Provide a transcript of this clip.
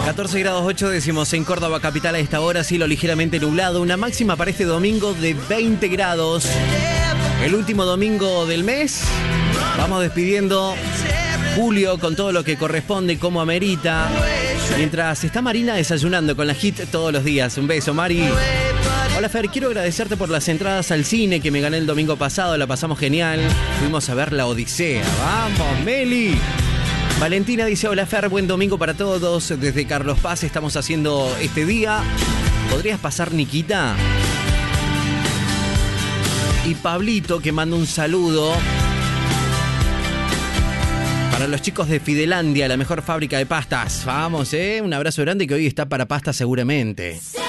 14 grados 8 décimos en Córdoba capital a esta hora, cielo ligeramente nublado, una máxima para este domingo de 20 grados. El último domingo del mes, vamos despidiendo julio con todo lo que corresponde como amerita. Mientras está Marina desayunando con la hit todos los días. Un beso, Mari. Hola Fer, quiero agradecerte por las entradas al cine que me gané el domingo pasado, la pasamos genial. Fuimos a ver La Odisea. ¡Vamos, Meli! Valentina dice, hola Fer, buen domingo para todos. Desde Carlos Paz estamos haciendo este día. ¿Podrías pasar Nikita? Y Pablito que manda un saludo para los chicos de Fidelandia, la mejor fábrica de pastas. Vamos, un abrazo grande que hoy está para pasta seguramente.